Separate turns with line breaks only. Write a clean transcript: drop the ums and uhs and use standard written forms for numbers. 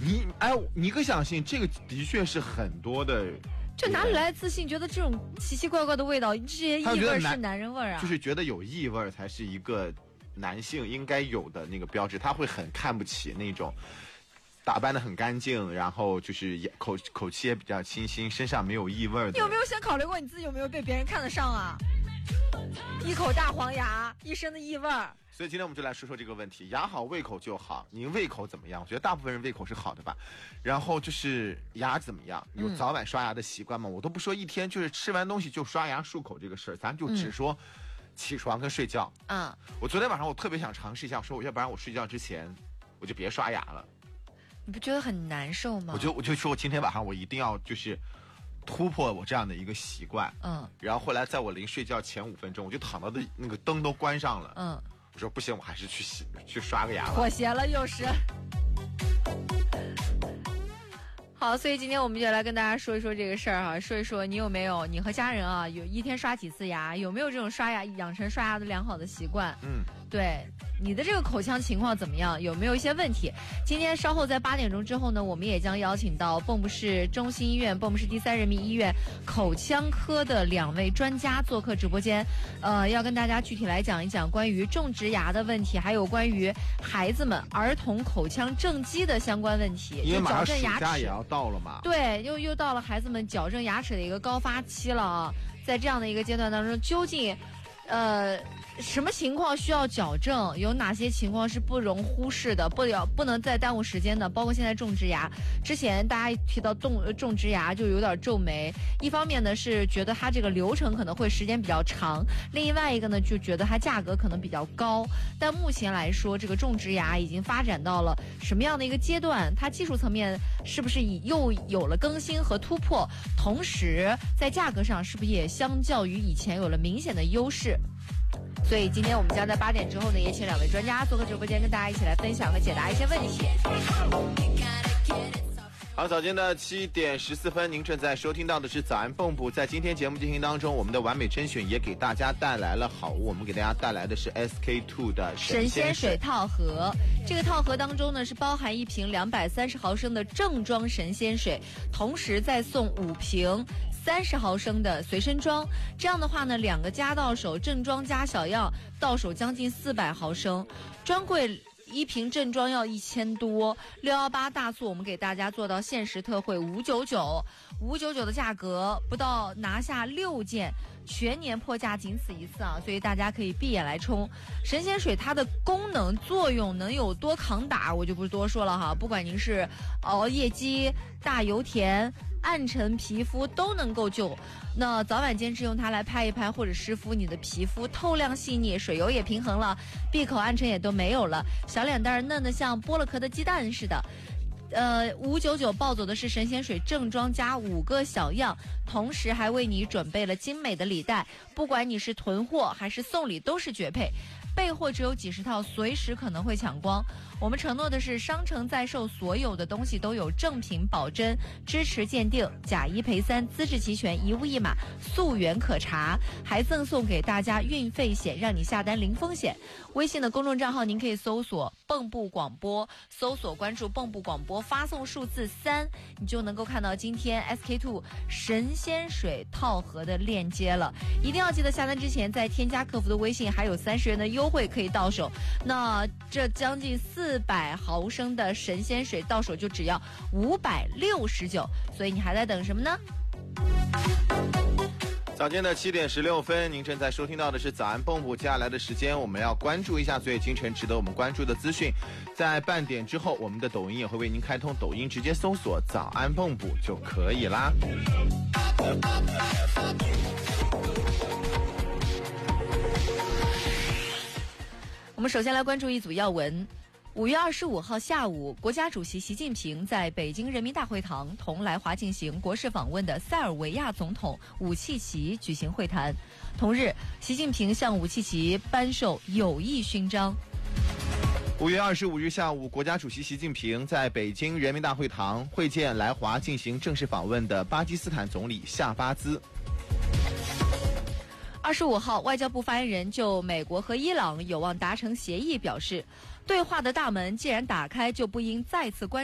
你可相信这个的确是很多的。
就哪里来的自信？觉得这种奇奇怪怪的味道，这些异味是男人味啊？
就是觉得有异味才是一个男性应该有的那个标志，他会很看不起那种打扮得很干净，然后就是口气也比较清新，身上没有异味的。
你有没有先考虑过你自己有没有被别人看得上啊？一口大黄牙，一身的异味。
所以今天我们就来说说这个问题，牙好胃口就好。您胃口怎么样？我觉得大部分人胃口是好的吧。然后就是牙怎么样？有早晚刷牙的习惯吗？我都不说一天就是吃完东西就刷牙漱口这个事儿，咱就只说起床跟睡觉。我昨天晚上我特别想尝试一下，说要不然我睡觉之前我就别刷牙了。
你不觉得很难受吗？
我就说今天晚上我一定要就是突破我这样的一个习惯。然后后来在我临睡觉前5分钟，我就躺到的那个灯都关上了。我说不行，我还是去刷个牙吧。
妥协了又是。好，所以今天我们就来跟大家说一说这个事儿哈，说一说你有没有，你和家人啊，有一天刷几次牙，有没有这种养成刷牙的良好的习惯？对。你的这个口腔情况怎么样？有没有一些问题？今天稍后在8点钟之后呢，我们也将邀请到蚌埠市中心医院、蚌埠市第3人民医院口腔科的2位专家做客直播间，要跟大家具体来讲一讲关于种植牙的问题，还有关于孩子们儿童口腔正畸的相关问题。
因为马上暑假也要到了嘛。
对，又到了孩子们矫正牙齿的一个高发期了啊！在这样的一个阶段当中，究竟什么情况需要矫正？有哪些情况是不容忽视的？不能再耽误时间的？包括现在种植牙，之前大家一提到种植牙就有点皱眉。一方面呢是觉得它这个流程可能会时间比较长，另外一个呢就觉得它价格可能比较高。但目前来说，这个种植牙已经发展到了什么样的一个阶段？它技术层面是不是又有了更新和突破？同时在价格上是不是也相较于以前有了明显的优势？所以今天我们将在8点之后呢，也请2位专家做客直播间，跟大家一起来分享和解答一些问题。
好，早间的7点14分，您正在收听到的是早安蚌埠。在今天节目进行当中，我们的完美甄选也给大家带来了好物，我们给大家带来的是 SK2 的
神仙水套盒。这个套盒当中呢是包含1瓶230毫升的正装神仙水，同时再送5瓶30毫升的随身装。这样的话呢，2个加到手，正装加小样到手将近400毫升，专柜1瓶正装要1000多，618大促我们给大家做到限时特惠599的价格，不到拿下6件，全年破价仅此一次啊！所以大家可以闭眼来冲。神仙水它的功能作用能有多抗打，我就不多说了哈。不管您是熬夜肌、大油田、暗沉皮肤都能够救。那早晚坚持用它来拍一拍或者湿敷，你的皮肤透亮细腻，水油也平衡了，闭口暗沉也都没有了，小脸蛋嫩得像剥了壳的鸡蛋似的。599抱走的是神仙水正装加5个小样，同时还为你准备了精美的礼袋，不管你是囤货还是送礼都是绝配。备货只有几十套，随时可能会抢光。我们承诺的是商城在售所有的东西都有正品保真，支持鉴定，假1赔3，资质齐全，一物一码，溯源可查，还赠送给大家运费险，让你下单零风险。微信的公众账号您可以搜索蚌埠广播，搜索关注蚌埠广播，发送数字3，你就能够看到今天 SK2 神仙水套盒的链接了。一定要记得下单之前再添加客服的微信，还有30元的优惠可以到手。那这将近400毫升的神仙水到手就只要569，所以你还在等什么呢？
早间的7点16分，您正在收听到的是早安蚌埠。接下来的时间我们要关注一下最今晨值得我们关注的资讯。在半点之后，我们的抖音也会为您开通，抖音直接搜索早安蚌埠就可以啦。
我们首先来关注一组要闻。5月25号下午，国家主席习近平在北京人民大会堂同来华进行国事访问的塞尔维亚总统武契奇举行会谈。同日，习近平向武契奇颁授友谊勋章。
5月25日下午，国家主席习近平在北京人民大会堂会见来华进行正式访问的巴基斯坦总理夏巴兹。
25号，外交部发言人就美国和伊朗有望达成协议表示，对话的大门既然打开，就不应再次关